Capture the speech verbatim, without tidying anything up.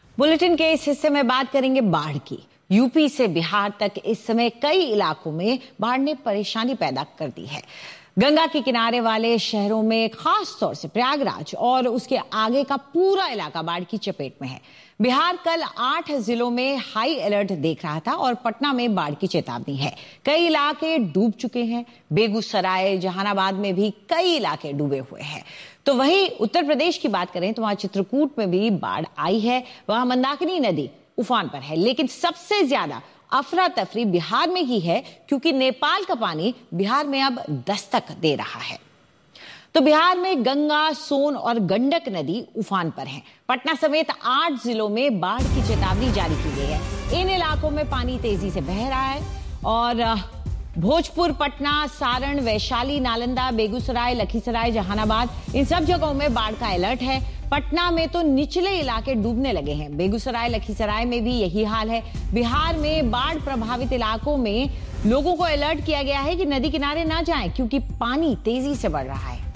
Bulletin के इस हिस्से में बात करेंगे बाढ़ की। यूपी से बिहार तक इस समय कई इलाकों में बाढ़ ने परेशानी पैदा कर दी है। गंगा के किनारे वाले शहरों में, खास तौर से प्रयागराज और उसके आगे का पूरा इलाका बाढ़ की चपेट में है। बिहार कल आठ जिलों में हाई अलर्ट देख रहा था और पटना में बाढ़ की चेतावनी है। कई इलाके डूब चुके हैं। बेगूसराय, जहानाबाद में भी कई इलाके डूबे हुए हैं। तो वहीं उत्तर प्रदेश की बात करें तो वहां चित्रकूट में भी बाढ़ आई है। वहां मंदाकिनी नदी उफान पर है, लेकिन सबसे ज्यादा अफरा तफरी बिहार में ही है, क्योंकि नेपाल का पानी बिहार में अब दस्तक दे रहा है। तो बिहार में गंगा, सोन और गंडक नदी उफान पर हैं। पटना समेत आठ जिलों में बाढ़ की चेतावनी जारी की गई है। इन इलाकों में पानी तेजी से बह रहा है और भोजपुर, पटना, सारण, वैशाली, नालंदा, बेगूसराय, लखीसराय, जहानाबाद, इन सब जगहों में बाढ़ का अलर्ट है। पटना में तो निचले इलाके डूबने लगे हैं। बेगूसराय, लखीसराय में भी यही हाल है। बिहार में बाढ़ प्रभावित इलाकों में लोगों को अलर्ट किया गया है कि नदी किनारे ना जाएं, क्योंकि पानी तेजी से बढ़ रहा है।